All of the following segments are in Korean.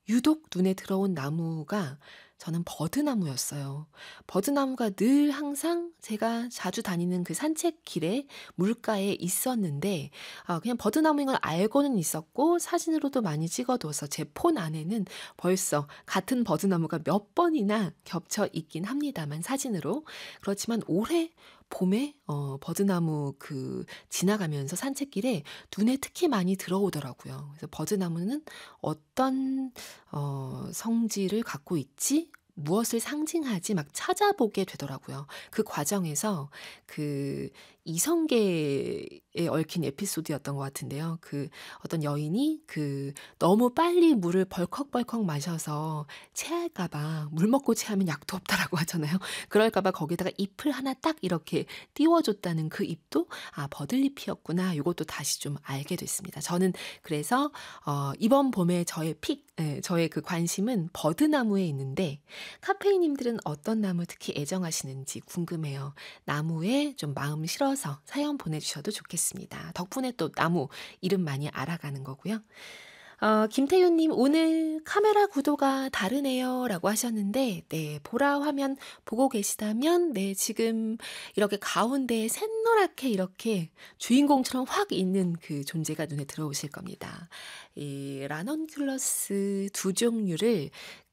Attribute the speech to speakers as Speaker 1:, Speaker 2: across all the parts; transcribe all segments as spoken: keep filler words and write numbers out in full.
Speaker 1: 유독 눈에 들어온 나무가 저는 버드나무였어요. 버드나무가 늘 항상 제가 자주 다니는 그 산책길에 물가에 있었는데 아 그냥 버드나무인 걸 알고는 있었고 사진으로도 많이 찍어둬서 제 폰 안에는 벌써 같은 버드나무가 몇 번이나 겹쳐 있긴 합니다만 사진으로. 그렇지만 올해 봄에 어 버드나무 그 지나가면서 산책길에 눈에 특히 많이 들어오더라고요. 그래서 '버드나무는 어떤 어 성질을 갖고 있지? 무엇을 상징하지?' 막 찾아보게 되더라고요. 그 과정에서 그 이성계에 얽힌 에피소드였던 것 같은데요. 그 어떤 여인이 그 너무 빨리 물을 벌컥벌컥 마셔서 체할까 봐 물 먹고 체하면 약도 없다라고 하잖아요. 그럴까 봐 거기다가 잎을 하나 딱 이렇게 띄워 줬다는 그 잎도 '아 버들잎이었구나.' 요것도 다시 좀 알게 됐습니다. 저는 그래서 어 이번 봄에 저의 픽 예 저의 그 관심은 버드나무에 있는데 카페이님들은 어떤 나무 특히 애정하시는지 궁금해요. 나무에 좀 마음 실어서 사연 보내주셔도 좋겠습니다. 덕분에 또 나무 이름 많이 알아가는 거고요. 어 김태윤님 "오늘 카메라 구도가 다르네요."라고 하셨는데 네 보라 화면 보고 계시다면 네 지금 이렇게 가운데에 샛노랗게 이렇게 주인공처럼 확 있는 그 존재가 눈에 들어오실 겁니다. 이 라넌큘러스 두 종류를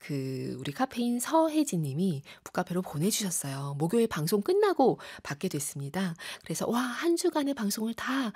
Speaker 1: 그 우리 카페인 서혜진 님이 북카페로 보내주셨어요. 목요일 방송 끝나고 받게 됐습니다. 그래서 와 한 주간의 방송을 다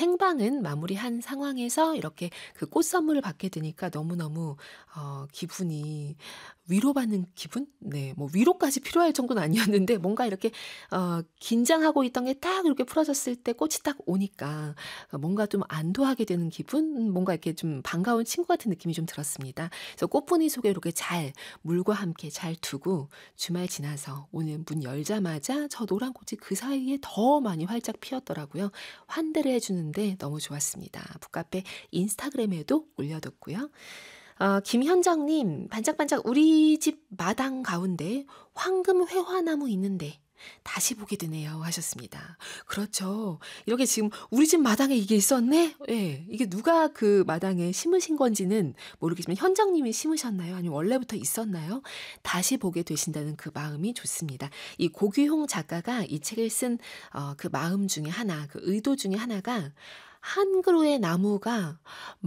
Speaker 1: 생방은 마무리한 상황에서 이렇게 그 꽃 선물을 받게 되니까 너무너무 어 기분이 위로받는 기분? 네 뭐 위로까지 필요할 정도는 아니었는데 뭔가 이렇게 어 긴장하고 있던 게 딱 이렇게 풀어졌을 때 꽃이 딱 오니까 뭔가 좀 안도하게 되는 기분? 뭔가 이렇게 좀 반가운 친구 같은 느낌이 좀 들었습니다. 그래서 꽃무늬 속에 이렇게 잘 물과 함께 잘 두고 주말 지나서 오늘 문 열자마자 저 노란 꽃이 그 사이에 더 많이 활짝 피었더라고요. 환대를 해 주는데 너무 좋았습니다. 북카페 인스타그램에도 올려뒀고요. 어 김현정님 "반짝반짝 우리 집 마당 가운데 황금 회화나무 있는데 다시 보게 되네요." 하셨습니다. 그렇죠. 이렇게 지금 '우리 집 마당에 이게 있었네?' 예. 이게 누가 그 마당에 심으신 건지는 모르겠지만 현정님이 심으셨나요? 아니면 원래부터 있었나요? 다시 보게 되신다는 그 마음이 좋습니다. 이 고규홍 작가가 이 책을 쓴 어 그 마음 중에 하나 그 의도 중에 하나가 한 그루의 나무가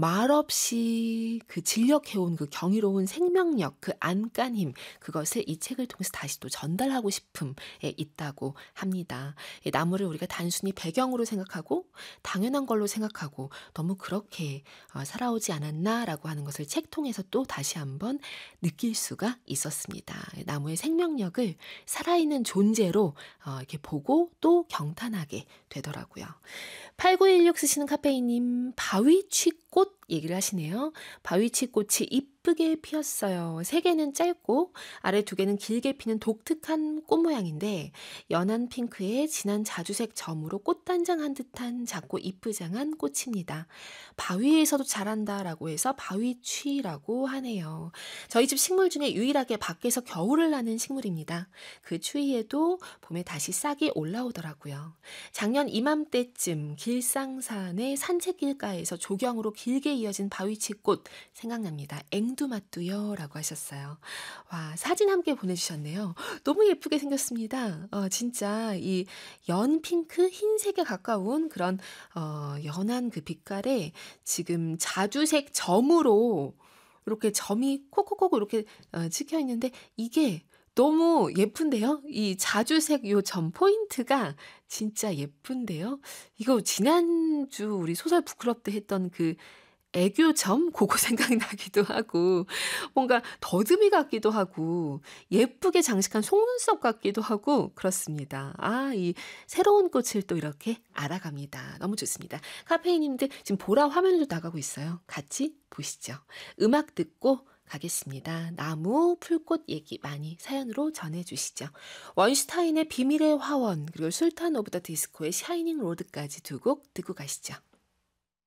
Speaker 1: 말없이 그 진력해온 그 경이로운 생명력 그 안간힘 그것을 이 책을 통해서 다시 또 전달하고 싶음에 있다고 합니다. 이 나무를 우리가 단순히 배경으로 생각하고 당연한 걸로 생각하고 '너무 그렇게 어 살아오지 않았나.'라고 하는 것을 책 통해서 또 다시 한번 느낄 수가 있었습니다. 나무의 생명력을 살아있는 존재로 어 이렇게 보고 또 경탄하게 되더라고요. 팔구일육 쓰시는 카페인님 "바위취꽃" 얘기를 하시네요. 바위취꽃이 이쁘게 피었어요. 세 개는 짧고 아래 두 개는 길게 피는 독특한 꽃 모양인데 연한 핑크에 진한 자주색 점으로 꽃단장한 듯한 작고 이쁘장한 꽃입니다. 바위에서도 자란다라고 해서 바위취라고 하네요. 저희 집 식물 중에 유일하게 밖에서 겨울을 나는 식물입니다. 그 추위에도 봄에 다시 싹이 올라오더라고요. 작년 이맘때쯤 길상산의 산책길가에서 조경으로 길게 이어진 바위치꽃 생각납니다. 앵두맛두요 라고 하셨어요. 와 사진 함께 보내주셨네요. 너무 예쁘게 생겼습니다. 어 진짜 이 연핑크 흰색에 가까운 그런 어 연한 그 빛깔에 지금 자주색 점으로 이렇게 점이 콕콕콕 이렇게 어 찍혀 있는데 이게 너무 예쁜데요. 이 자주색 요 점 포인트가 진짜 예쁜데요. 이거 지난주 우리 소설 부끄럽다 했던 그 애교점 고거 생각나기도 하고 뭔가 더듬이 같기도 하고 예쁘게 장식한 속눈썹 같기도 하고 그렇습니다. 아 이 새로운 꽃을 또 이렇게 알아갑니다. 너무 좋습니다. 카페인님들 지금 보라 화면으로 나가고 있어요. 같이 보시죠. 음악 듣고 가겠습니다. 나무, 풀꽃 얘기 많이 사연으로 전해주시죠. 원슈타인의 비밀의 화원 그리고 술탄 오브 더 디스코의 샤이닝 로드까지 두 곡 듣고 가시죠.